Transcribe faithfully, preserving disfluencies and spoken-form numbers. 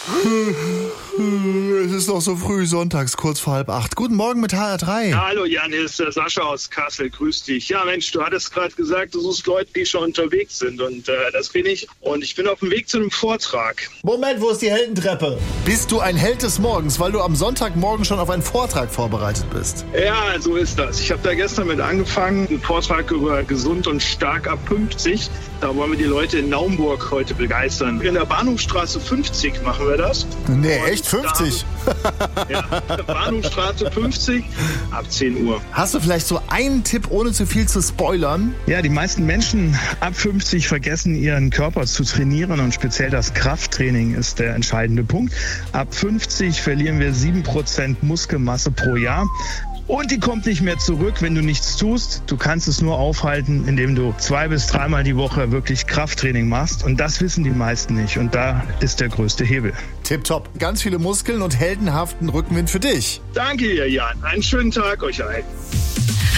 Es ist noch so früh, sonntags, kurz vor halb acht. Guten Morgen mit H R drei. Ja, hallo Jan, hier ist der Sascha aus Kassel, grüß dich. Ja Mensch, du hattest gerade gesagt, du suchst Leute, die schon unterwegs sind und äh, das bin ich. Und ich bin auf dem Weg zu einem Vortrag. Moment, wo ist die Heldentreppe? Bist du ein Held des Morgens, weil du am Sonntagmorgen schon auf einen Vortrag vorbereitet bist? Ja, so ist das. Ich habe da gestern mit angefangen, einen Vortrag über gesund und stark ab fünfzig. Da wollen wir die Leute in Naumburg heute begeistern. In der Bahnhofstraße fünfzig machen wir das. Nee, und echt fünfzig? Da, ja, Bahnhofstraße fünfzig ab zehn Uhr. Hast du vielleicht so einen Tipp, ohne zu viel zu spoilern? Ja, die meisten Menschen ab fünfzig vergessen, ihren Körper zu trainieren und speziell das Krafttraining ist der entscheidende Punkt. Ab fünfzig verlieren wir sieben Prozent Muskelmasse pro Jahr. Und die kommt nicht mehr zurück, wenn du nichts tust. Du kannst es nur aufhalten, indem du zwei bis dreimal die Woche wirklich Krafttraining machst. Und das wissen die meisten nicht. Und da ist der größte Hebel. Tipptopp. Ganz viele Muskeln und heldenhaften Rückenwind für dich. Danke dir, Jan. Einen schönen Tag euch allen.